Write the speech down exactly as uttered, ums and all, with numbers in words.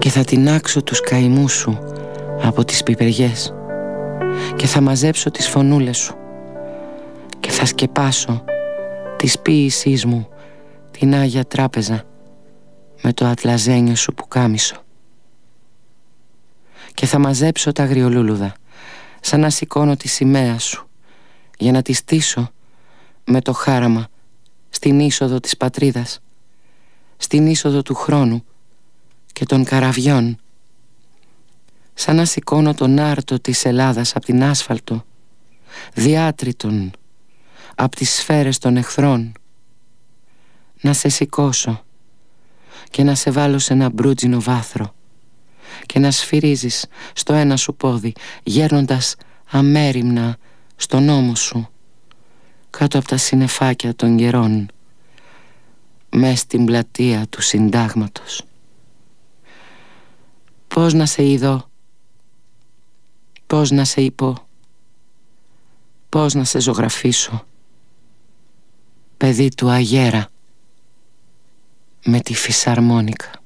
και θα τινάξω τους καημούς σου από τις πιπεριές και θα μαζέψω τις φωνούλες σου και θα σκεπάσω της ποίησής μου την Άγια Τράπεζα με το ατλαζένιο σου πουκάμισο και θα μαζέψω τα αγριολούλουδα σαν να σηκώνω τη σημαία σου για να τη στήσω με το χάραμα στην είσοδο της πατρίδας, στην είσοδο του χρόνου και των καραβιών, σαν να σηκώνω τον άρτο της Ελλάδας από την άσφαλτο, διάτριτον από τις σφαίρες των εχθρών, να σε σηκώσω και να σε βάλω σε ένα μπρούτζινο βάθρο και να σφυρίζεις στο ένα σου πόδι γέρνοντας αμέριμνα στον ώμο σου κάτω από τα συννεφάκια των καιρών μες στην πλατεία του συντάγματος. Πώς να σε ειδώ, πώς να σε υπώ, πώς να σε ζωγραφίσω, παιδί του αγέρα με τη φυσαρμόνικα.